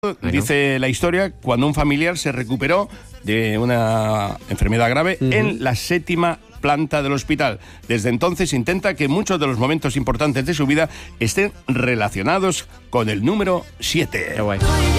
Dice la historia, cuando un familiar se recuperó de una enfermedad grave en la 7ª planta del hospital. Desde entonces intenta que muchos de los momentos importantes de su vida estén relacionados con el número 7. Qué guay.